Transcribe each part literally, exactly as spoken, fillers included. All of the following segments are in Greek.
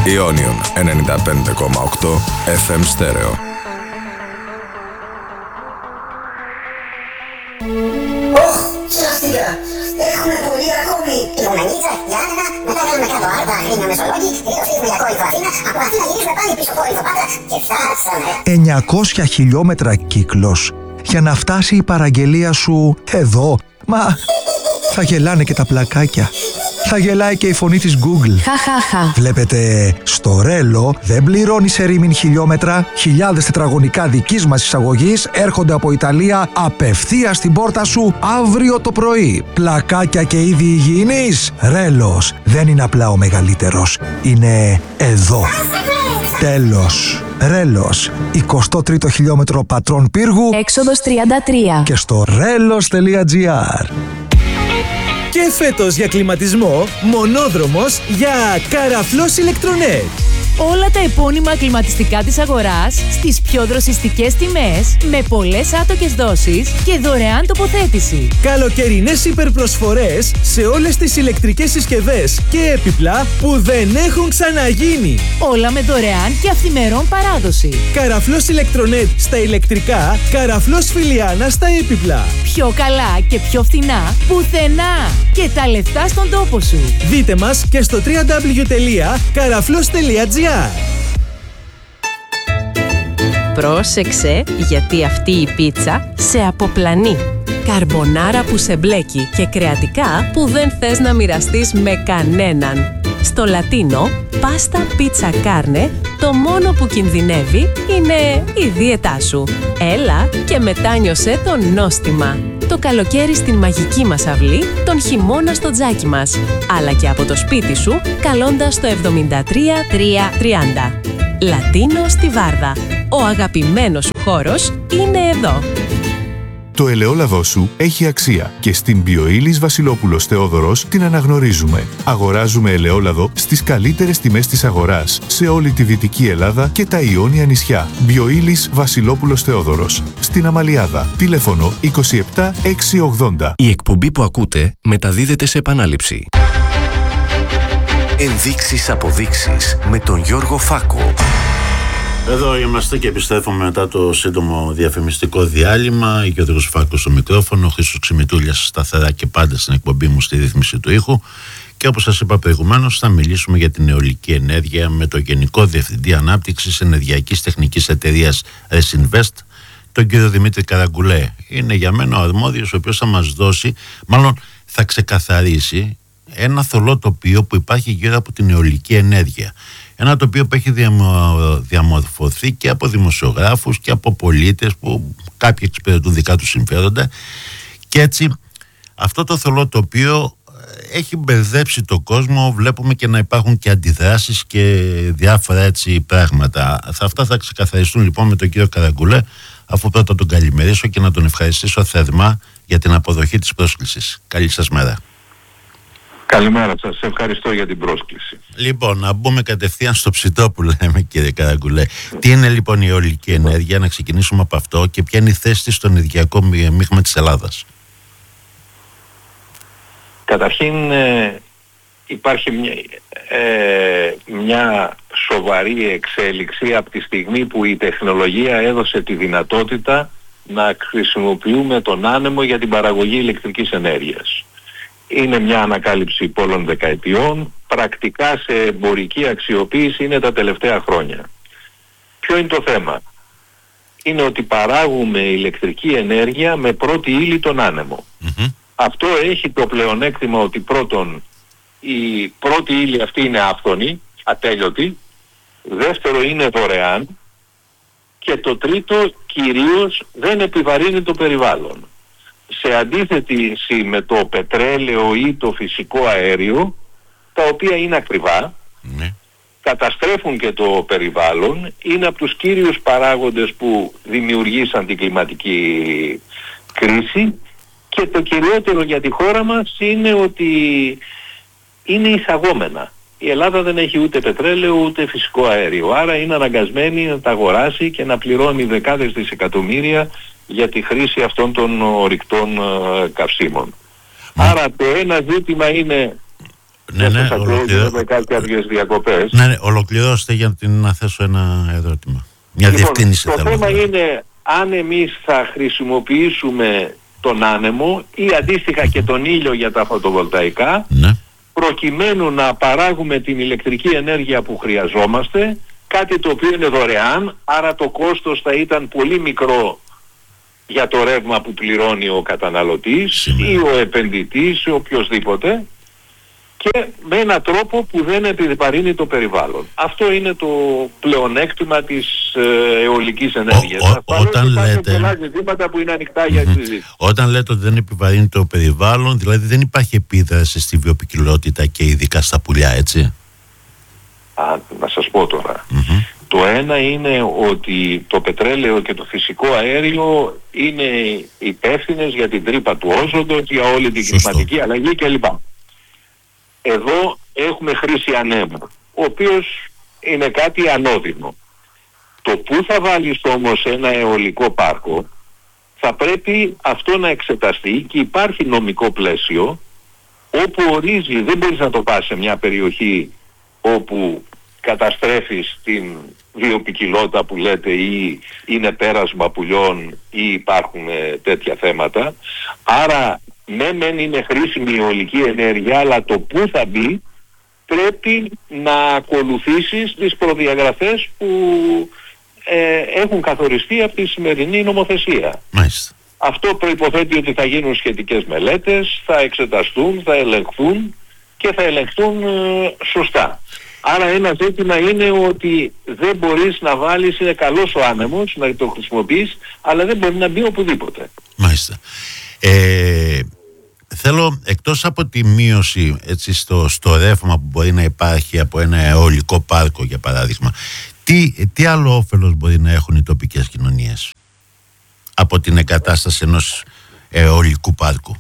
Ionion ενενήντα πέντε κόμμα οκτώ εφ εμ στέρεο. Σωστικά. Έχουμε πολύ ακόμη. Η Βομανίτσα, η Άννα, μετά κάνουμε κάτω άρτα, είναι Μεσολόγγι, διορθώσουμε για Κόρινθο Αθήνα, από Αθήνα γυρίσουμε πάλι πίσω Κόρινθο Πάτρα και φτάσαμε. εννιακόσια χιλιόμετρα κύκλος για να φτάσει η παραγγελία σου εδώ. Μα θα γελάνε και τα πλακάκια. Θα γελάει και η φωνή της Google. Χαχαχα. Βλέπετε, στο Ρέλο δεν πληρώνεις ερήμην χιλιόμετρα. Χιλιάδες τετραγωνικά δικής μας εισαγωγής έρχονται από Ιταλία απευθείας στην πόρτα σου αύριο το πρωί. Πλακάκια και είδη υγιεινής. Ρέλος δεν είναι απλά ο μεγαλύτερος. Είναι εδώ. Τέλος. Ρέλος, εικοστό τρίτο χιλιόμετρο Πατρών Πύργου, έξοδος τριάντα τρία. και στο ρέλος τελεία τζι άρ. Και φέτος για κλιματισμό, μονόδρομος για Καραφλός Ηλεκτρονέτ. Όλα τα επώνυμα κλιματιστικά της αγοράς στις πιο δροσιστικές τιμές, με πολλές άτοκες δόσεις και δωρεάν τοποθέτηση. Καλοκαιρινές υπερπροσφορές σε όλες τις ηλεκτρικές συσκευές και έπιπλα που δεν έχουν ξαναγίνει. Όλα με δωρεάν και αυθημερών παράδοση. Καραφλός Ηλεκτρονέτ στα ηλεκτρικά, Καραφλός Φιλιάνα στα έπιπλα. Πιο καλά και πιο φθηνά πουθενά. Και τα λεφτά στον τόπο σου. Δείτε μας και στο double-u double-u double-u τελεία καραφλός τελεία τζι άρ. Πρόσεξε, γιατί αυτή η πίτσα σε αποπλανεί. Καρμπονάρα που σε μπλέκει και κρεατικά που δεν θες να μοιραστείς με κανέναν. Στο Λατίνο, πάστα πίτσα κάρνε, το μόνο που κινδυνεύει είναι η δίαιτά σου. Έλα και μετάνιωσέ το νόστιμα. Το καλοκαίρι στην μαγική μας αυλή, τον χειμώνα στο τζάκι μας. Αλλά και από το σπίτι σου, καλώντας το εβδομήντα τρία τριακόσια τριάντα. Λατίνο στη Βάρδα. Ο αγαπημένος σου χώρος είναι εδώ. Το ελαιόλαδό σου έχει αξία και στην Μπιοήλις Βασιλόπουλος Θεόδωρος την αναγνωρίζουμε. Αγοράζουμε ελαιόλαδο στις καλύτερες τιμές της αγοράς σε όλη τη Δυτική Ελλάδα και τα Ιόνια νησιά. Μπιοήλις Βασιλόπουλος Θεόδωρος. Στην Αμαλιάδα. Τηλέφωνο είκοσι επτά εξακόσια ογδόντα. Η εκπομπή που ακούτε μεταδίδεται σε επανάληψη. Ενδείξεις αποδείξεις με τον Γιώργο Φάκο. Εδώ είμαστε και επιστρέφουμε μετά το σύντομο διαφημιστικό διάλειμμα. Η Γιώργος Φάκος στο μικρόφωνο, ο Χρήστος Ξημητούλιας σταθερά και πάντα στην εκπομπή μου στη ρύθμιση του ήχου. Και όπως σας είπα προηγουμένως, θα μιλήσουμε για την αιωλική ενέργεια με τον Γενικό Διευθυντή Ανάπτυξης Ενεργειακής Τεχνικής Εταιρείας Resinvest, τον κύριο Δημήτρη Καραγκουλέ. Είναι για μένα ο αρμόδιος, ο οποίος θα μας δώσει, μάλλον θα ξεκαθαρίσει ένα θολό τοπίο που υπάρχει γύρω από την αιωλική ενέργεια. Ένα τοπίο που έχει διαμορφωθεί και από δημοσιογράφους και από πολίτες που κάποιοι εξυπηρετούν δικά τους συμφέροντα, και έτσι αυτό το θολό τοπίο έχει μπερδέψει τον κόσμο. Βλέπουμε και να υπάρχουν και αντιδράσεις και διάφορα έτσι πράγματα. Θα αυτά θα ξεκαθαριστούν λοιπόν με τον κύριο Καραγκουλέ, αφού πρώτα τον καλημερίσω και να τον ευχαριστήσω θερμά για την αποδοχή της πρόσκλησης. Καλή σας μέρα. Καλημέρα σας, ευχαριστώ για την πρόσκληση. Λοιπόν, να μπούμε κατευθείαν στο ψητό που λέμε, κύριε Καραγκουλέ. Τι είναι λοιπόν η αιωλική ενέργεια, να ξεκινήσουμε από αυτό, και ποια είναι η θέση της στο ενεργειακό μείγμα της Ελλάδας? Καταρχήν ε, υπάρχει μια, ε, μια σοβαρή εξέλιξη από τη στιγμή που η τεχνολογία έδωσε τη δυνατότητα να χρησιμοποιούμε τον άνεμο για την παραγωγή ηλεκτρικής ενέργειας. Είναι μια ανακάλυψη πολλών δεκαετιών, πρακτικά σε εμπορική αξιοποίηση είναι τα τελευταία χρόνια. Ποιο είναι το θέμα? Είναι ότι παράγουμε ηλεκτρική ενέργεια με πρώτη ύλη τον άνεμο. Mm-hmm. Αυτό έχει το πλεονέκτημα ότι πρώτον η πρώτη ύλη αυτή είναι άφθονη, ατέλειωτη, δεύτερο είναι δωρεάν και το τρίτο κυρίως δεν επιβαρύνει το περιβάλλον. Σε αντίθεση με το πετρέλαιο ή το φυσικό αέριο, τα οποία είναι ακριβά, ναι, καταστρέφουν και το περιβάλλον, είναι από τους κύριους παράγοντες που δημιουργήσαν την κλιματική κρίση, και το κυριότερο για τη χώρα μας είναι ότι είναι εισαγόμενα. Η Ελλάδα δεν έχει ούτε πετρέλαιο ούτε φυσικό αέριο, άρα είναι αναγκασμένη να τα αγοράσει και να πληρώνει δεκάδες δισεκατομμύρια για τη χρήση αυτών των ορυκτών uh, καυσίμων. Mm. Άρα το ένα ζήτημα είναι Ναι, ναι, ολοκληρώ... διακοπές. Ναι, ναι, ολοκληρώστε για να θέσω ένα ερώτημα. Μια λοιπόν, διευκρίνηση το θέλω. θέμα είναι αν εμείς θα χρησιμοποιήσουμε τον άνεμο ή αντίστοιχα και τον ήλιο για τα φωτοβολταϊκά, ναι, προκειμένου να παράγουμε την ηλεκτρική ενέργεια που χρειαζόμαστε, κάτι το οποίο είναι δωρεάν, άρα το κόστος θα ήταν πολύ μικρό για το ρεύμα που πληρώνει ο καταναλωτής Σήμερα. ή ο επενδυτής ή οποιοσδήποτε, και με έναν τρόπο που δεν επιβαρύνει το περιβάλλον. Αυτό είναι το πλεονέκτημα της ε, αιωλικής ενέργειας. Ο, ο, όταν λέτε... πολλά ζητήματα που είναι ανοιχτά για συζήτηση. Όταν λέτε ότι δεν επιβαρύνει το περιβάλλον, δηλαδή δεν υπάρχει επίδραση στη βιοποικιλότητα και ειδικά στα πουλιά, έτσι? Α, να σας πω τώρα. Mm-hmm. Το ένα είναι ότι το πετρέλαιο και το φυσικό αέριο είναι υπεύθυνες για την τρύπα του όζοντος, για όλη την κλιματική αλλαγή κλπ. Εδώ έχουμε χρήση ανέμου, ο οποίος είναι κάτι ανώδυνο. Το που θα βάλεις όμως ένα αιωλικό πάρκο, θα πρέπει αυτό να εξεταστεί και υπάρχει νομικό πλαίσιο όπου ορίζει, δεν μπορείς να το πας σε μια περιοχή όπου καταστρέφεις την βιοποικιλότητα που λέτε ή είναι πέρασμα πουλιών ή υπάρχουν ε, τέτοια θέματα. Άρα ναι μεν είναι χρήσιμη η αιωλική ενέργεια, αλλά το που θα μπει πρέπει να ακολουθήσεις τις προδιαγραφές που ε, έχουν καθοριστεί από τη σημερινή νομοθεσία. Μάλιστα. Αυτό προϋποθέτει ότι θα γίνουν σχετικές μελέτες, θα εξεταστούν, θα ελεγχθούν και θα ελεγχθούν ε, σωστά. Άρα ένα ζήτημα είναι ότι δεν μπορείς να βάλεις, είναι καλός ο άνεμος να το χρησιμοποιείς, αλλά δεν μπορεί να μπει οπουδήποτε. Μάλιστα. Ε, θέλω εκτός από τη μείωση, έτσι, στο, στο ρεύμα που μπορεί να υπάρχει από ένα αιωλικό πάρκο για παράδειγμα, τι, τι άλλο όφελος μπορεί να έχουν οι τοπικές κοινωνίες από την εγκατάσταση ενός αιωλικού πάρκου?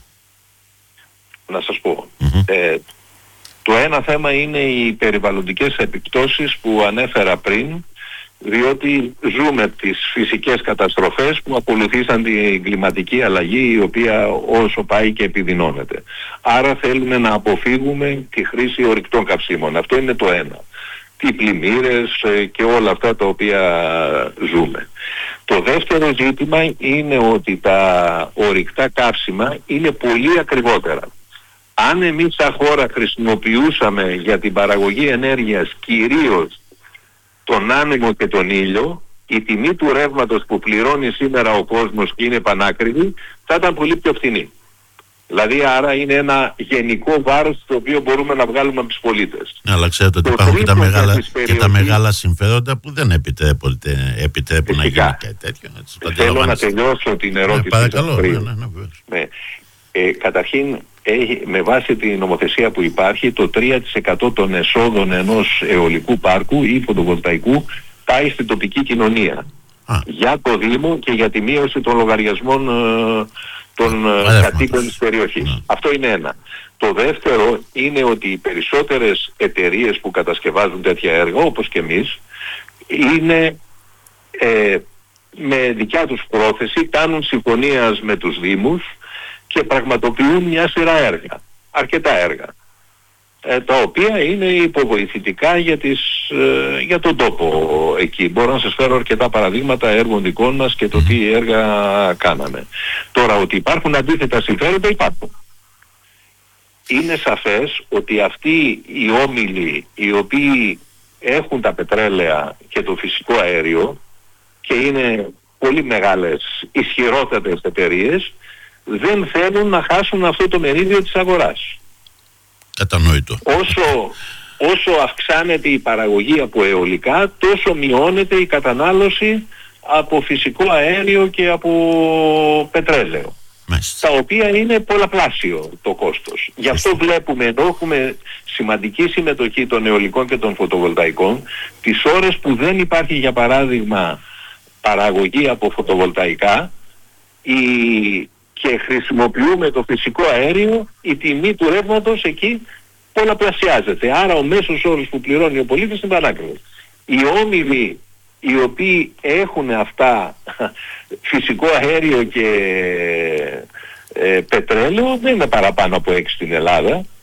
Να σας πω. Mm-hmm. Ε, το ένα θέμα είναι οι περιβαλλοντικές επιπτώσεις που ανέφερα πριν, διότι ζούμε τις φυσικές καταστροφές που ακολουθήσαν την κλιματική αλλαγή, η οποία όσο πάει και επιδεινώνεται. Άρα θέλουμε να αποφύγουμε τη χρήση ορυκτών καυσίμων. Αυτό είναι το ένα. Τι πλημμύρες και όλα αυτά τα οποία ζούμε. Το δεύτερο ζήτημα είναι ότι τα ορυκτά καύσιμα είναι πολύ ακριβότερα. Αν εμείς σαν χώρα χρησιμοποιούσαμε για την παραγωγή ενέργειας κυρίως τον άνεμο και τον ήλιο, η τιμή του ρεύματος που πληρώνει σήμερα ο κόσμος και είναι πανάκριβη θα ήταν πολύ πιο φθηνή. Δηλαδή άρα είναι ένα γενικό βάρος το οποίο μπορούμε να βγάλουμε από τους πολίτες. Αλλά ξέρετε ότι υπάρχουν και τα, μεγάλα, και τα μεγάλα συμφέροντα που δεν επιτρέπουν, επιτρέπουν να γίνει κάτι τέτοιο. Έτσι, θέλω να τελειώσω την ερώτηση. Ναι, παρακαλώ. Ναι, ναι, ναι, ναι. Ε, καταρχήν έχει, με βάση την νομοθεσία που υπάρχει, το τρία τοις εκατό των εσόδων ενός αιωλικού πάρκου ή φωτοβολταϊκού πάει στην τοπική κοινωνία. Α. Για το Δήμο και για τη μείωση των λογαριασμών ε, των ε, κατοίκων της περιοχής. Ναι. Αυτό είναι ένα. Το δεύτερο είναι ότι οι περισσότερες εταιρείες που κατασκευάζουν τέτοια έργα, όπως και εμείς, είναι ε, με δικιά τους πρόθεση, κάνουν συμφωνίας με τους Δήμους και πραγματοποιούν μια σειρά έργα, αρκετά έργα, ε, τα οποία είναι υποβοηθητικά για, τις, ε, για τον τόπο εκεί. Μπορώ να σας φέρω αρκετά παραδείγματα έργων δικών μας και το τι έργα κάναμε. Τώρα, ότι υπάρχουν αντίθετα συμφέροντα, υπάρχουν. Είναι σαφές ότι αυτοί οι όμιλοι οι οποίοι έχουν τα πετρέλαια και το φυσικό αέριο και είναι πολύ μεγάλες, ισχυρότατες εταιρείες, δεν θέλουν να χάσουν αυτό το μερίδιο της αγοράς. Κατανοητό. Όσο, όσο αυξάνεται η παραγωγή από αιωλικά, τόσο μειώνεται η κατανάλωση από φυσικό αέριο και από πετρέλαιο. Μάλιστα. Τα οποία είναι πολλαπλάσιο το κόστος. Γι' αυτό βλέπουμε, εδώ έχουμε σημαντική συμμετοχή των αιωλικών και των φωτοβολταϊκών, τις ώρες που δεν υπάρχει για παράδειγμα παραγωγή από φωτοβολταϊκά η... και χρησιμοποιούμε το φυσικό αέριο, η τιμή του ρεύματος εκεί πολλαπλασιάζεται. Άρα ο μέσος όρος που πληρώνει ο πολίτης είναι πανάκριβος. Οι όμιλοι οι οποίοι έχουν αυτά φυσικό αέριο και ε, πετρέλαιο δεν είναι παραπάνω από έξι στην Ελλάδα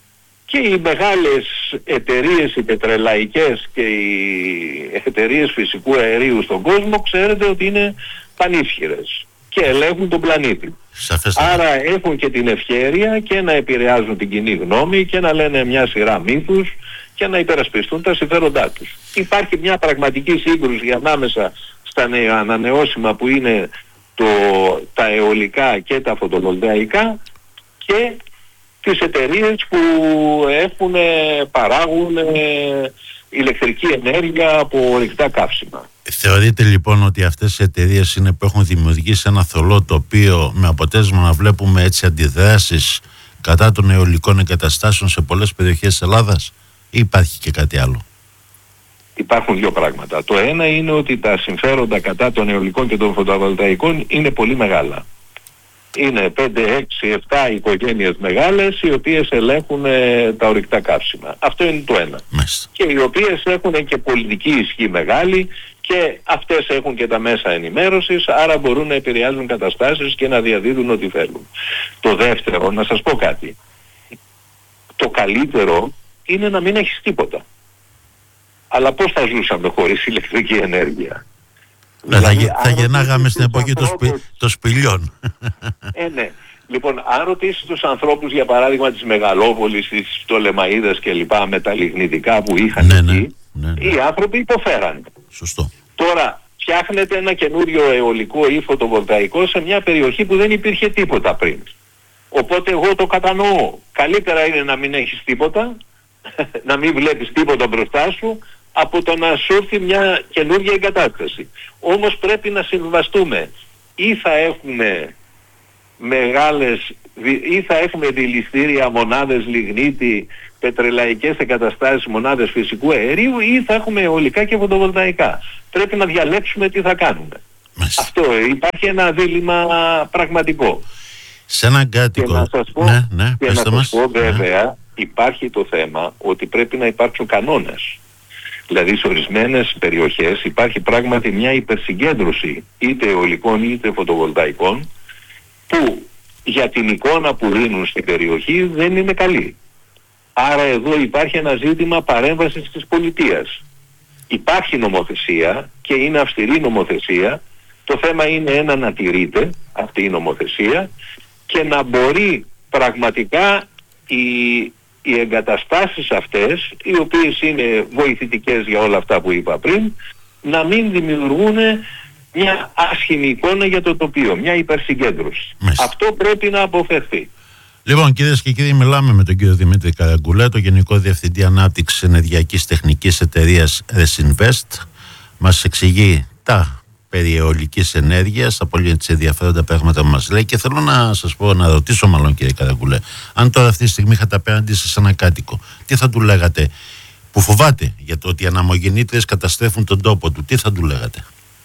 Και οι μεγάλες εταιρείες, οι πετρελαϊκές και οι εταιρείες φυσικού αερίου στον κόσμο, ξέρετε ότι είναι πανίσχυρες και ελέγχουν τον πλανήτη. Σαφέστατα. Άρα έχουν και την ευχέρεια και να επηρεάζουν την κοινή γνώμη και να λένε μια σειρά μύθους και να υπερασπιστούν τα συμφέροντά τους. Υπάρχει μια πραγματική σύγκρουση ανάμεσα στα ανανεώσιμα που είναι το, τα αιωλικά και τα φωτοβολταϊκά και τις εταιρείες που έχουν, παράγουν ηλεκτρική ενέργεια από ορυκτά καύσιμα. Θεωρείτε λοιπόν ότι αυτές οι εταιρείες είναι που έχουν δημιουργήσει ένα θολό τοπίο με αποτέλεσμα να βλέπουμε έτσι αντιδράσεις κατά των αιωλικών εγκαταστάσεων σε πολλές περιοχές της Ελλάδας, ή υπάρχει και κάτι άλλο? Υπάρχουν δύο πράγματα. Το ένα είναι ότι τα συμφέροντα κατά των αιωλικών και των φωτοβολταϊκών είναι πολύ μεγάλα. Είναι πέντε, έξι, επτά οικογένειες μεγάλες οι οποίες ελέγχουν ε, τα ορυκτά καύσιμα. Αυτό είναι το ένα. Μάλιστα. Και οι οποίες έχουν και πολιτική ισχύ μεγάλη και αυτές έχουν και τα μέσα ενημέρωσης, άρα μπορούν να επηρεάζουν καταστάσεις και να διαδίδουν ό,τι θέλουν. Το δεύτερο, να σας πω κάτι. Το καλύτερο είναι να μην έχεις τίποτα. Αλλά πώς θα ζούσαμε χωρίς ηλεκτρική ενέργεια? Δηλαδή, θα, θα γεννάγαμε στην εποχή των σπι, σπηλιών. Ε, ναι. Λοιπόν, αν ρωτήσεις τους ανθρώπους, για παράδειγμα της Μεγαλόπολης, της Πτολεμαΐδας και λοιπά, με τα λιγνητικά που είχαν ναι, εκεί, ναι, ναι, ναι. οι άνθρωποι υποφέραν. Σωστό. Τώρα, φτιάχνετε ένα καινούριο αιωλικό ή φωτοβολταϊκό σε μια περιοχή που δεν υπήρχε τίποτα πριν. Οπότε εγώ το κατανοώ. Καλύτερα είναι να μην έχεις τίποτα, να μην βλέπεις τίποτα μπροστά σου, από το να σου έρθει μια καινούργια εγκατάσταση. Όμως πρέπει να συμβιβαστούμε. Ή θα έχουμε μεγάλες, ή θα έχουμε δηληστήρια, μονάδες λιγνίτη, πετρελαϊκές εγκαταστάσεις, μονάδες φυσικού αερίου, ή θα έχουμε αιωλικά και φωτοβολταϊκά. Πρέπει να διαλέξουμε τι θα κάνουμε. Μάλιστα. Αυτό, υπάρχει ένα δίλημμα πραγματικό. Σε έναν κάτοικο. Και να σας πω, ναι, ναι, και να σας μας. πω βέβαια, ναι. Υπάρχει το θέμα ότι πρέπει να υπάρξουν κανόνες. Δηλαδή σε ορισμένες περιοχές υπάρχει πράγματι μια υπερσυγκέντρωση είτε αιωλικών είτε φωτοβολταϊκών, που για την εικόνα που δίνουν στην περιοχή δεν είναι καλή. Άρα εδώ υπάρχει ένα ζήτημα παρέμβασης της πολιτείας. Υπάρχει νομοθεσία και είναι αυστηρή νομοθεσία. Το θέμα είναι ένα να τηρείται αυτή η νομοθεσία και να μπορεί πραγματικά η οι εγκαταστάσεις αυτές, οι οποίες είναι βοηθητικές για όλα αυτά που είπα πριν, να μην δημιουργούν μια άσχημη εικόνα για το τοπίο, μια υπερσυγκέντρωση. Μες. Αυτό πρέπει να αποφευθεί. Λοιπόν, κυρίες και κύριοι, μιλάμε με τον κύριο Δημήτρη Καραγκουλέ, το Γενικό Διευθυντή Ανάπτυξης Ενεργειακής Τεχνικής Εταιρείας Resinvest. Μας εξηγεί τα περί αιωλικής ενέργειας, τα πολύ ενδιαφέροντα πράγματα που μας λέει, και θέλω να σας πω, να ρωτήσω μάλλον, κύριε Καραγκουλέ, αν τώρα αυτή τη στιγμή είχατε απέναντι σας έναν κάτοικο, τι θα του λέγατε, που φοβάται για το ότι οι αναμογεννήτριες καταστρέφουν τον τόπο του, τι θα του λέγατε?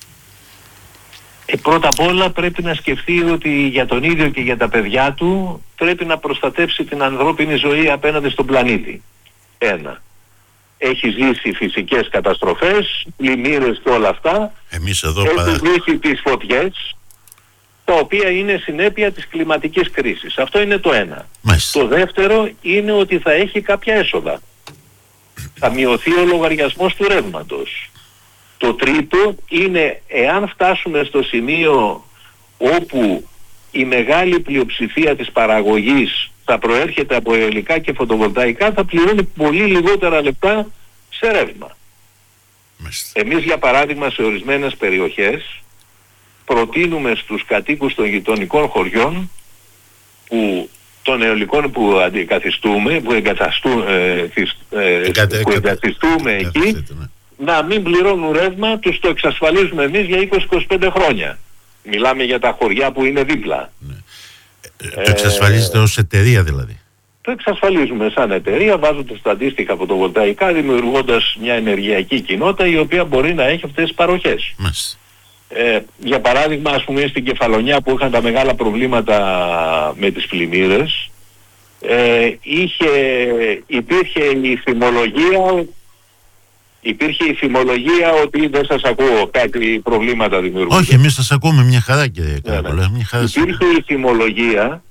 Ε, πρώτα απ' όλα πρέπει να σκεφτεί ότι για τον ίδιο και για τα παιδιά του πρέπει να προστατεύσει την ανθρώπινη ζωή απέναντι στον πλανήτη. Ένα. Έχει ζήσει φυσικές καταστροφές, πλημμύρες και όλα αυτά. Εμείς εδώ έχει παρά... ζήσει τις φωτιές, τα οποία είναι συνέπεια της κλιματικής κρίσης. Αυτό είναι το ένα. Μάλιστα. Το δεύτερο είναι ότι θα έχει κάποια έσοδα. Θα μειωθεί ο λογαριασμός του ρεύματος. Το τρίτο είναι, εάν φτάσουμε στο σημείο όπου η μεγάλη πλειοψηφία της παραγωγής θα προέρχεται από αιωλικά και φωτοβολταϊκά, θα πληρώνει πολύ λιγότερα λεπτά σε ρεύμα. Μάλιστα. Εμείς για παράδειγμα σε ορισμένες περιοχές προτείνουμε στους κατοίκους των γειτονικών χωριών που των αιωλικών που αντικαθιστούμε, που, εγκαταστού, ε, θυσ, ε, Εγκατε, που εγκαθιστούμε εκεί, ναι. να μην πληρώνουν ρεύμα, τους το εξασφαλίζουμε εμείς για είκοσι με είκοσι πέντε χρόνια. Μιλάμε για τα χωριά που είναι δίπλα. Ναι. Ε, το εξασφαλίζετε ε, ως εταιρεία δηλαδή? Το εξασφαλίζουμε σαν εταιρεία, βάζοντας τα αντίστοιχα φωτοβολταϊκά, δημιουργώντας μια ενεργειακή κοινότητα η οποία μπορεί να έχει αυτές τις παροχές. Μάλιστα. Ε, για παράδειγμα, ας πούμε, στην Κεφαλονιά που είχαν τα μεγάλα προβλήματα με τις πλημμύρες, ε, είχε, υπήρχε η θυμολογία υπήρχε η θυμολογία ότι δεν σας ακούω, κάτι προβλήματα δημιουργούνται. Όχι, εμείς σας ακούμε μια χαρά, κύριε Καραγκουλέ. Υπήρχε η θυμολογία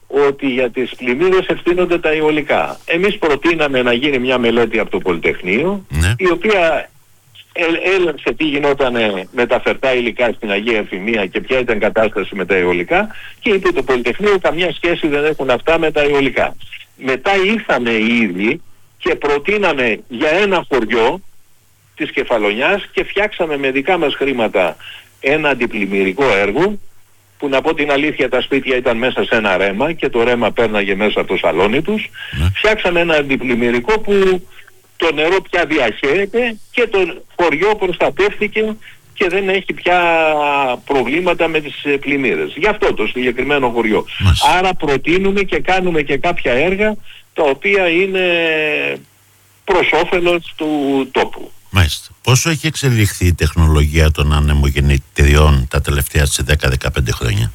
ότι για τις πλημμύρες ευθύνονται τα αιωλικά. Εμείς προτείναμε να γίνει μια μελέτη από το Πολυτεχνείο, ναι. η οποία έλεγξε τι γινόταν με τα φερτά υλικά στην Αγία Ευθυμία και ποια ήταν η κατάσταση με τα αιωλικά, και είπε το Πολυτεχνείο καμιά σχέση δεν έχουν αυτά με τα αιωλικά. Μετά ήρθαμε οι ίδιοι και προτείναμε για ένα χωριό της Κεφαλονιάς και φτιάξαμε με δικά μας χρήματα ένα αντιπλημμυρικό έργο, που να πω την αλήθεια τα σπίτια ήταν μέσα σε ένα ρέμα και το ρέμα πέρναγε μέσα από το σαλόνι τους. Ναι. Φτιάξαμε ένα αντιπλημμυρικό που το νερό πια διαχέεται και το χωριό προστατεύτηκε και δεν έχει πια προβλήματα με τις πλημμύρες. Γι' αυτό το συγκεκριμένο χωριό. Μάλιστα. Άρα προτείνουμε και κάνουμε και κάποια έργα τα οποία είναι προς όφελος του τόπου. Μάλιστα. Πόσο έχει εξελιχθεί η τεχνολογία των ανεμογεννητριών τα τελευταία δέκα με δεκαπέντε χρόνια?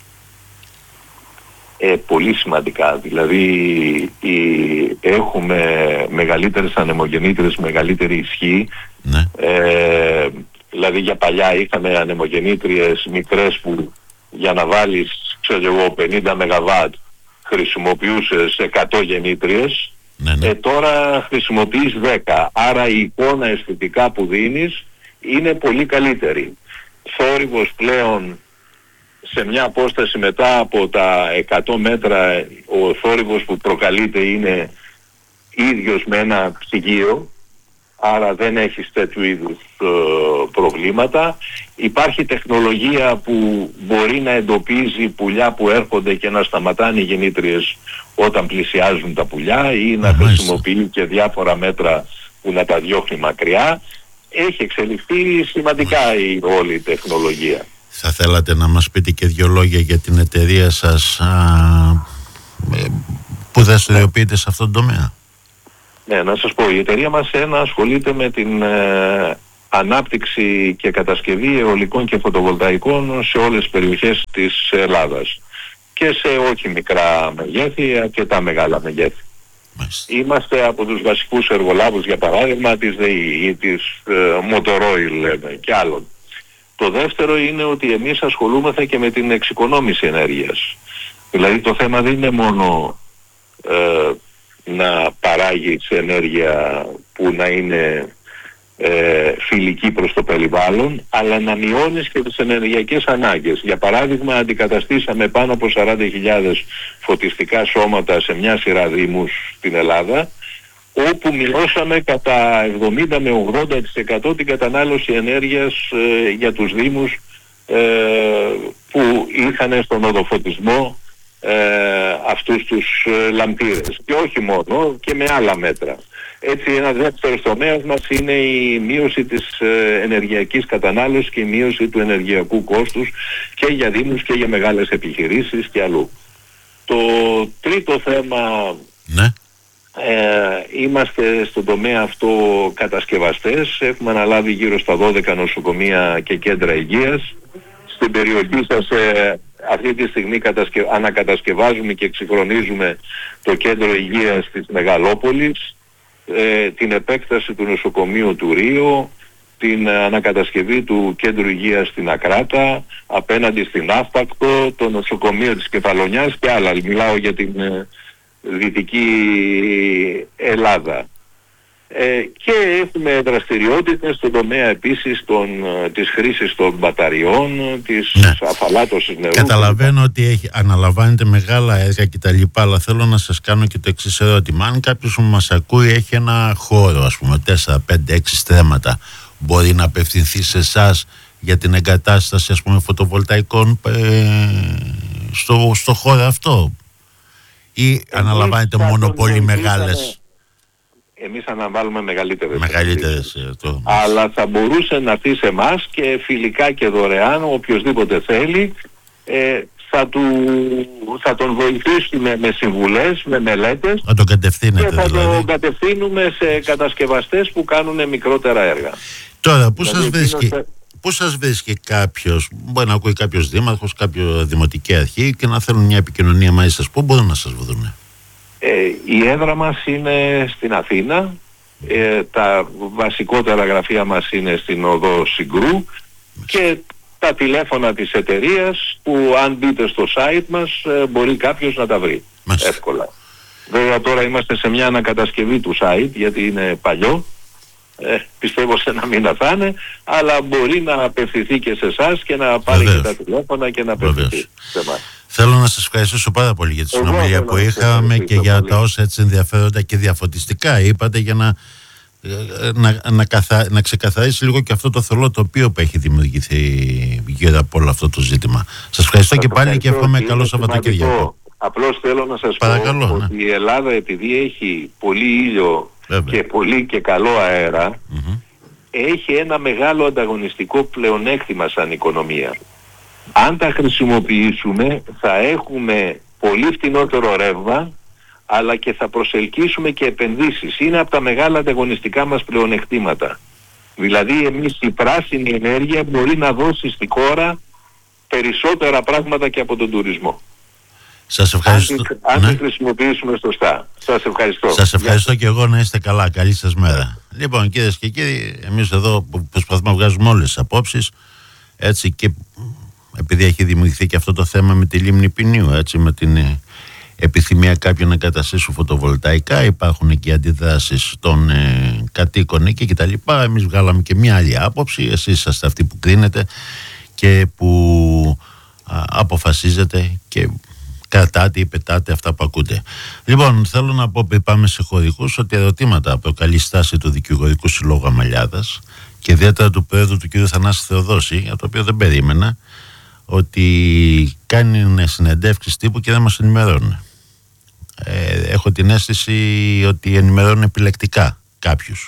Ε, πολύ σημαντικά. Δηλαδή η, έχουμε μεγαλύτερες ανεμογεννήτρες, μεγαλύτερη ισχύ. Ναι. Ε, δηλαδή για παλιά είχαμε ανεμογεννήτριες μικρές που για να βάλεις ξέρω εγώ πενήντα μεγαβάτ χρησιμοποιούσες εκατό γεννήτριες. Ναι, ναι. Ε, τώρα χρησιμοποιείς δέκα. Άρα η εικόνα αισθητικά που δίνεις είναι πολύ καλύτερη. Θόρυβος πλέον σε μια απόσταση μετά από τα εκατό μέτρα, ο θόρυβος που προκαλείται είναι ίδιος με ένα ψυγείο, άρα δεν έχεις τέτοιου είδους ε, προβλήματα. Υπάρχει τεχνολογία που μπορεί να εντοπίζει πουλιά που έρχονται και να σταματάνε οι γεννήτριες όταν πλησιάζουν τα πουλιά, ή να χρησιμοποιεί και διάφορα μέτρα που να τα διώχνει μακριά. Έχει εξελιχθεί σημαντικά η όλη η τεχνολογία. Θα θέλατε να μας πείτε και δύο λόγια για την εταιρεία σας α, που δραστηριοποιείται σε αυτόν τον τομέα? Ναι, να σας πω, η εταιρεία μας ένα ασχολείται με την ε, ανάπτυξη και κατασκευή αιωλικών και φωτοβολταϊκών σε όλες τις περιοχές της Ελλάδας και σε όχι μικρά μεγέθη, αρκετά μεγάλα μεγέθη. Μάλιστα. Είμαστε από τους βασικούς εργολάβους, για παράδειγμα, της ΔΕΗ ή της ε, Motoroil λέμε, και άλλων. Το δεύτερο είναι ότι εμείς ασχολούμαστε και με την εξοικονόμηση ενέργειας. Δηλαδή το θέμα δεν είναι μόνο ε, να παράγεις ενέργεια που να είναι ε, φιλική προς το περιβάλλον, αλλά να μειώνεις και τις ενεργειακές ανάγκες. Για παράδειγμα, αντικαταστήσαμε πάνω από σαράντα χιλιάδες φωτιστικά σώματα σε μια σειρά δήμους στην Ελλάδα, όπου μειώσαμε κατά εβδομήντα με ογδόντα τοις εκατό την κατανάλωση ενέργειας ε, για τους δήμους ε, που είχαν στον οδοφωτισμό ε, αυτούς τους ε, λαμπτήρες. Και όχι μόνο, και με άλλα μέτρα. Έτσι, ένα δεύτερος τομέας μας είναι η μείωση της ε, ενεργειακής κατανάλωσης και η μείωση του ενεργειακού κόστους και για δήμους και για μεγάλες επιχειρήσεις και αλλού. Το τρίτο θέμα... Ναι. Ε, είμαστε στον τομέα αυτό κατασκευαστές. Έχουμε αναλάβει γύρω στα δώδεκα νοσοκομεία και κέντρα υγείας. Στην περιοχή σας ε, αυτή τη στιγμή κατασκευ... ανακατασκευάζουμε και εξυγχρονίζουμε το κέντρο υγείας της Μεγαλόπολης, ε, την επέκταση του νοσοκομείου του Ρίου, την ανακατασκευή του κέντρου υγείας στην Ακράτα, απέναντι στην Αύπακτο, το νοσοκομείο της Κεφαλονιάς και άλλα. Μιλάω για την ε, Δυτική Ελλάδα. Ε, και έχουμε δραστηριότητες στον τομέα επίσης των, της χρήσης των μπαταριών, της ναι. αφαλάτωσης νερού. Καταλαβαίνω ότι έχει, αναλαμβάνετε μεγάλα έργα και τα λοιπά, αλλά θέλω να σας κάνω και το εξής ερώτημα. Αν κάποιος που μας ακούει έχει ένα χώρο, ας πούμε, τέσσερα, πέντε, έξι στρέμματα, μπορεί να απευθυνθεί σε εσάς για την εγκατάσταση, ας πούμε, φωτοβολταϊκών ε, στο, στο χώρο αυτό? Ή εμείς αναλαμβάνετε μόνο πολύ μεγάλες? Εμείς αναβάλουμε μεγαλύτερες. Μεγαλύτερες. Το... Αλλά θα μπορούσε να έρθει σε εμάς και φιλικά και δωρεάν, οποιοσδήποτε θέλει, ε, θα, του, θα τον βοηθήσουμε με συμβουλές, με μελέτες. Θα τον κατευθύνετε, και θα δηλαδή. τον κατευθύνουμε σε κατασκευαστές που κάνουν μικρότερα έργα. Τώρα, πού δηλαδή, σας βρίσκει... Θα... Πού σας βρίσκει κάποιος, μπορεί να ακούει κάποιος δήμαρχος, κάποιο δημοτική αρχή και να θέλουν μια επικοινωνία μαζί σας? Πού μπορούν να σας βρουν? Ε, η έδρα μας είναι στην Αθήνα. Ε, τα βασικότερα γραφεία μας είναι στην οδό Συγκρού και τα τηλέφωνα της εταιρείας που αν μπείτε στο site μας ε, μπορεί κάποιος να τα βρει. Μάλιστα. εύκολα. Βέβαια τώρα είμαστε σε μια ανακατασκευή του site, γιατί είναι παλιό. Ε, πιστεύω σε ένα μήνα θα είναι, αλλά μπορεί να απευθυνθεί και σε εσάς και να πάρει Βεβαίως. και τα τηλέφωνα και να απευθυνθεί σε εμάς. Θέλω να σας ευχαριστήσω πάρα πολύ για τη συνομιλία που είχαμε και για τα όσα έτσι ενδιαφέροντα και διαφωτιστικά είπατε, για να, να, να, καθα, να ξεκαθαρίσει λίγο και αυτό το θολό τοπίο που έχει δημιουργηθεί γύρω από όλο αυτό το ζήτημα. Σας ευχαριστώ και πάλι και εύχομαι καλό Σαββατοκύριακο. Απλώς θέλω να σας Παρακαλώ, πω ναι. ότι η Ελλάδα, επειδή έχει πολύ ήλιο Βέβαια. και πολύ και καλό αέρα, mm-hmm. έχει ένα μεγάλο ανταγωνιστικό πλεονέκτημα σαν οικονομία. Αν τα χρησιμοποιήσουμε θα έχουμε πολύ φτηνότερο ρεύμα, αλλά και θα προσελκύσουμε και επενδύσεις. Είναι από τα μεγάλα ανταγωνιστικά μας πλεονεκτήματα. Δηλαδή εμείς η πράσινη ενέργεια μπορεί να δώσει στη χώρα περισσότερα πράγματα και από τον τουρισμό. Σας ευχαριστώ. Αν ναι. τη χρησιμοποιήσουμε σωστά. Σας ευχαριστώ. Σας ευχαριστώ Για... και εγώ, να είστε καλά. Καλή σας μέρα. Λοιπόν, κυρίες και κύριοι, εμείς εδώ που προσπαθούμε να βγάζουμε όλες τις απόψεις, έτσι, και επειδή έχει δημιουργηθεί και αυτό το θέμα με τη λίμνη Ποινίου, έτσι, με την επιθυμία κάποιων να καταστήσουν φωτοβολταϊκά, υπάρχουν και αντιδράσεις των ε, κατοίκων εκεί κτλ. Εμείς βγάλαμε και μια άλλη άποψη. Εσείς είσαστε αυτοί που κρίνετε και που α, αποφασίζετε και κρατάτε ή πετάτε αυτά που ακούτε. Λοιπόν, θέλω να πω πριν πάμε σε χωρικούς ότι ερωτήματα προκαλεί στάση του Δικηγορικού Συλλόγου Αμαλιάδας και ιδιαίτερα του πρόεδρου του κ. Θανάση Θεοδόση, για το οποίο δεν περίμενα, ότι κάνουν συνεντεύξεις τύπου και δεν μας ενημερώνουν. Ε, έχω την αίσθηση ότι ενημερώνουν επιλεκτικά κάποιους.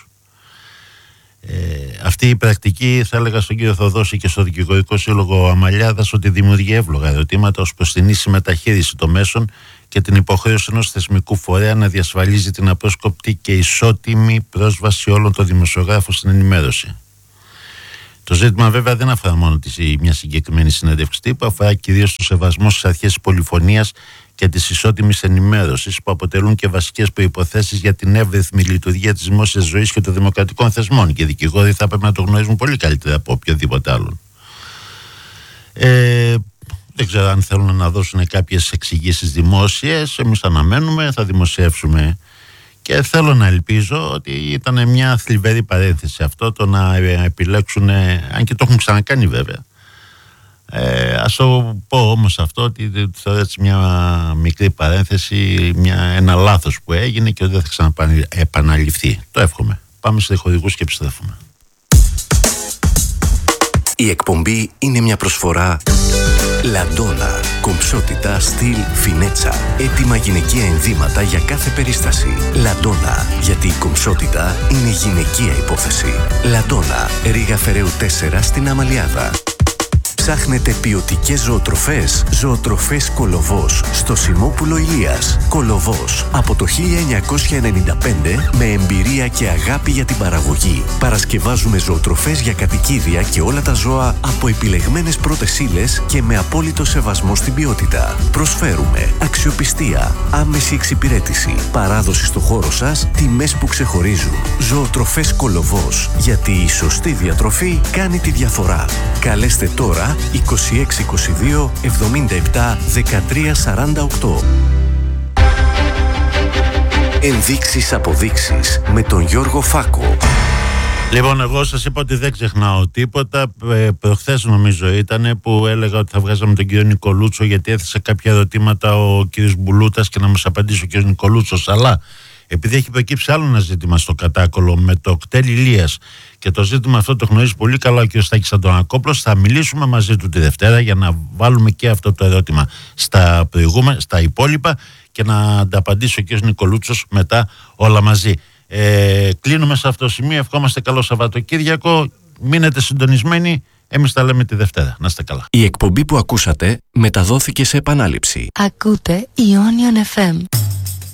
Ε, αυτή η πρακτική, θα έλεγα στον κύριο Θεοδόση και στο Δικηγορικό Σύλλογο Αμαλιάδας, ότι δημιουργεί εύλογα ερωτήματα ως προς την ίση μεταχείριση των μέσων και την υποχρέωση ενός θεσμικού φορέα να διασφαλίζει την απρόσκοπτη και ισότιμη πρόσβαση όλων των δημοσιογράφων στην ενημέρωση. Το ζήτημα βέβαια δεν αφορά μόνο τη, μια συγκεκριμένη συνέντευξη τύπου, αφορά κυρίως το σεβασμό στις αρχές της πολυφωνίας και της ισότιμης ενημέρωσης, που αποτελούν και βασικές προϋποθέσεις για την εύρυθμη λειτουργία της δημόσιας ζωής και των δημοκρατικών θεσμών, και οι δικηγόροι θα πρέπει να το γνωρίζουν πολύ καλύτερα από οποιοδήποτε άλλον. Ε, δεν ξέρω αν θέλουν να δώσουν κάποιες εξηγήσεις δημόσιες. Εμείς αναμένουμε, θα δημοσιεύσουμε. Και θέλω να ελπίζω ότι ήταν μια θλιβερή παρένθεση αυτό, το να επιλέξουν, αν και το έχουν ξανακάνει βέβαια. Ε, ας το πω όμως αυτό, ότι θεωρώ έτσι μια μικρή παρένθεση, μια, ένα λάθος που έγινε και ότι δεν θα ξαναεπαναληφθεί. Το εύχομαι. Πάμε σε χωρικούς και επιστρέφουμε. Η εκπομπή είναι μια προσφορά Λαντόνα. Κομψότητα, στυλ, φινέτσα. Έτοιμα γυναικεία ενδύματα για κάθε περίσταση. Λαντόνα. Γιατί η κομψότητα είναι γυναικεία υπόθεση. Λαντόνα. Ρήγα Φεραίου τέσσερα στην Αμαλιάδα. Ψάχνετε ποιοτικές ζωοτροφές? Ζωοτροφές Κολοβός στο Σιμόπουλο Ηλίας. Κολοβός από το χίλια εννιακόσια ενενήντα πέντε με εμπειρία και αγάπη για την παραγωγή. Παρασκευάζουμε ζωοτροφές για κατοικίδια και όλα τα ζώα από επιλεγμένες πρώτες ύλες και με απόλυτο σεβασμό στην ποιότητα. Προσφέρουμε αξιοπιστία, άμεση εξυπηρέτηση, παράδοση στο χώρο σας, τιμές που ξεχωρίζουν. Ζωοτροφές Κολοβός. Γιατί η σωστή διατροφή κάνει τη διαφορά. Καλέστε τώρα είκοσι έξι είκοσι δύο εβδομήντα επτά δεκατρία σαράντα οκτώ. Ενδείξεις αποδείξεις με τον Γιώργο Φάκο. Λοιπόν, εγώ σας είπα ότι δεν ξεχνάω τίποτα. Ε, προχθές νομίζω ήταν που έλεγα ότι θα βγάζαμε τον κύριο Νικολούτσο, γιατί έθεσε κάποια ερωτήματα ο κύριος Μπουλούτας και να μας απαντήσει ο κύριος Νικολούτσος. Αλλά επειδή έχει προκύψει άλλο ένα ζήτημα στο Κατάκολο με το κτέλ Ηλίας και το ζήτημα αυτό το γνωρίζει πολύ καλά ο κ. Στάκης Αντωνακόπουλος, θα μιλήσουμε μαζί του τη Δευτέρα για να βάλουμε και αυτό το ερώτημα στα προηγούμενα, στα υπόλοιπα, και να ανταπαντήσει ο κ. Νικολούτσος μετά όλα μαζί. Ε, κλείνουμε σε αυτό το σημείο. Ευχόμαστε καλό Σαββατοκύριακο. Μείνετε συντονισμένοι. Εμείς τα λέμε τη Δευτέρα. Να είστε καλά. Η εκπομπή που ακούσατε μεταδόθηκε σε επανάληψη. Ακούτε Ionian εφ εμ.